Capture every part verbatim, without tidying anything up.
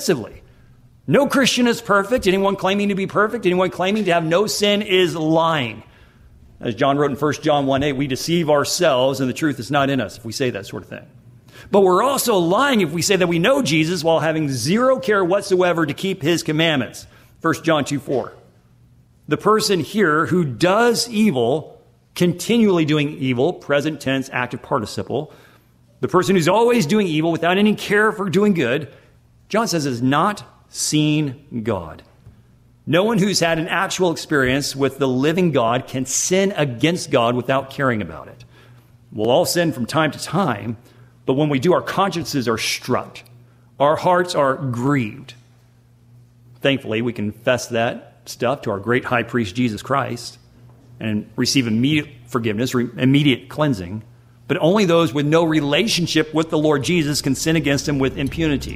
extensively. No Christian is perfect. Anyone claiming to be perfect, anyone claiming to have no sin is lying. As John wrote in First John one eight, we deceive ourselves and the truth is not in us if we say that sort of thing. But we're also lying if we say that we know Jesus while having zero care whatsoever to keep his commandments. First John two four. The person here who does evil, continually doing evil, present tense, active participle, the person who's always doing evil without any care for doing good, John says, has not seen God. No one who's had an actual experience with the living God can sin against God without caring about it. We'll all sin from time to time, but when we do, our consciences are struck. Our hearts are grieved. Thankfully, we confess that stuff to our great high priest, Jesus Christ, and receive immediate forgiveness, immediate cleansing. But only those with no relationship with the Lord Jesus can sin against him with impunity.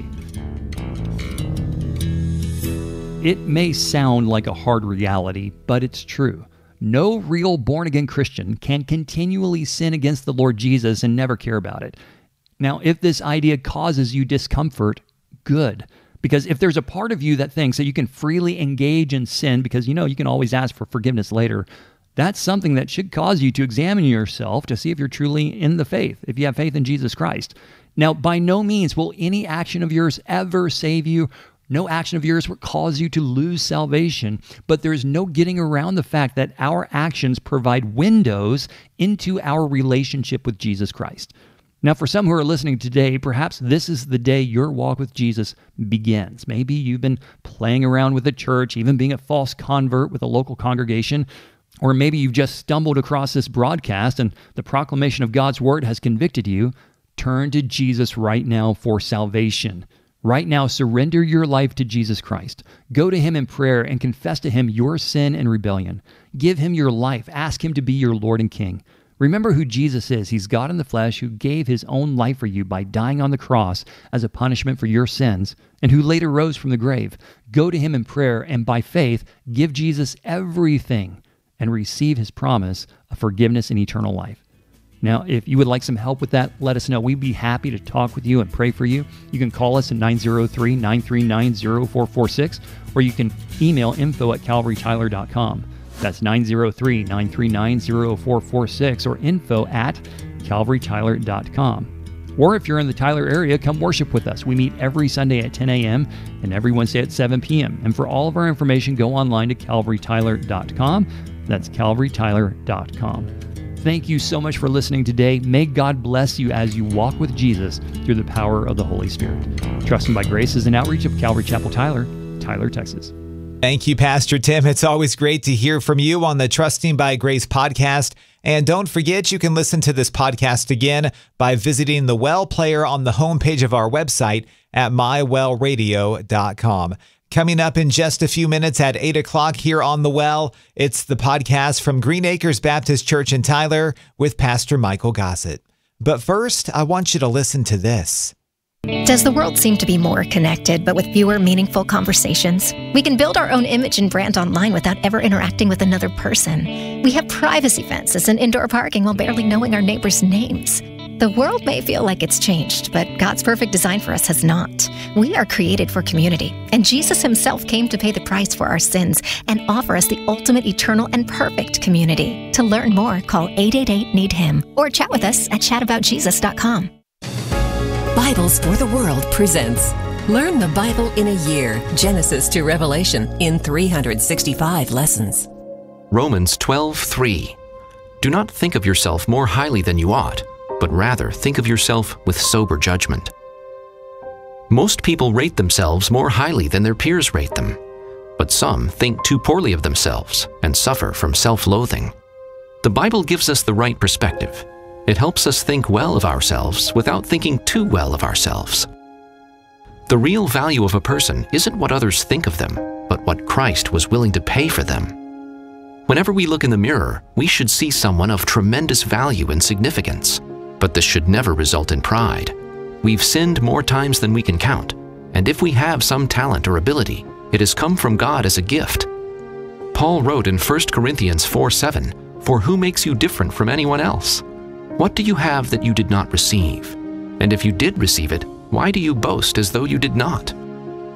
It may sound like a hard reality, but it's true. No real born-again Christian can continually sin against the Lord Jesus and never care about it. Now, if this idea causes you discomfort, good. Because if there's a part of you that thinks that you can freely engage in sin because, you know, you can always ask for forgiveness later, that's something that should cause you to examine yourself to see if you're truly in the faith, if you have faith in Jesus Christ. Now, by no means will any action of yours ever save you. No action of yours will cause you to lose salvation, but there's no getting around the fact that our actions provide windows into our relationship with Jesus Christ. Now, for some who are listening today, perhaps this is the day your walk with Jesus begins. Maybe you've been playing around with the church, even being a false convert with a local congregation, or maybe you've just stumbled across this broadcast and the proclamation of God's word has convicted you. Turn to Jesus right now for salvation. Right now, surrender your life to Jesus Christ. Go to him in prayer and confess to him your sin and rebellion. Give him your life. Ask him to be your Lord and King. Remember who Jesus is. He's God in the flesh who gave his own life for you by dying on the cross as a punishment for your sins and who later rose from the grave. Go to him in prayer and by faith, give Jesus everything and receive his promise of forgiveness and eternal life. Now, if you would like some help with that, let us know. We'd be happy to talk with you and pray for you. You can call us at nine oh three, nine three nine, oh four four six, or you can email info at calvary tyler dot com. That's nine oh three, nine three nine, oh four four six or info at calvary tyler dot com. Or if you're in the Tyler area, come worship with us. We meet every Sunday at ten a.m. and every Wednesday at seven p.m. And for all of our information, go online to calvary tyler dot com. That's calvary tyler dot com. Thank you so much for listening today. May God bless you as you walk with Jesus through the power of the Holy Spirit. Trusting by Grace is an outreach of Calvary Chapel Tyler, Tyler, Texas. Thank you, Pastor Tim. It's always great to hear from you on the Trusting by Grace podcast. And don't forget, you can listen to this podcast again by visiting the Well player on the homepage of our website at my well radio dot com. Coming up in just a few minutes at eight o'clock here on The Well, it's the podcast from Green Acres Baptist Church in Tyler with Pastor Michael Gossett. But first, I want you to listen to this. Does the world seem to be more connected, but with fewer meaningful conversations? We can build our own image and brand online without ever interacting with another person. We have privacy fences and indoor parking while barely knowing our neighbors' names. The world may feel like it's changed, but God's perfect design for us has not. We are created for community, and Jesus himself came to pay the price for our sins and offer us the ultimate, eternal, and perfect community. To learn more, call eight eight eight, need him or chat with us at chat about jesus dot com. Bibles for the World presents Learn the Bible in a Year, Genesis to Revelation, in three hundred sixty-five lessons. Romans twelve three. Do not think of yourself more highly than you ought, but rather think of yourself with sober judgment. Most people rate themselves more highly than their peers rate them, but some think too poorly of themselves and suffer from self-loathing. The Bible gives us the right perspective. It helps us think well of ourselves without thinking too well of ourselves. The real value of a person isn't what others think of them, but what Christ was willing to pay for them. Whenever we look in the mirror, we should see someone of tremendous value and significance. But this should never result in pride. We've sinned more times than we can count, and if we have some talent or ability, it has come from God as a gift. Paul wrote in First Corinthians four seven, "For who makes you different from anyone else? What do you have that you did not receive? And if you did receive it, why do you boast as though you did not?"